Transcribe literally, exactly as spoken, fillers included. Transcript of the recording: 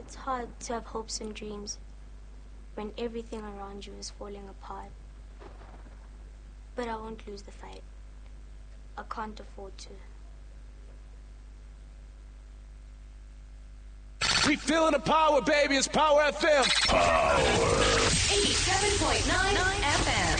It's hard to have hopes and dreams when everything around you is falling apart. But I won't lose the fight. I can't afford to. We feeling the power, baby. It's Power F M. eighty-seven point nine F M.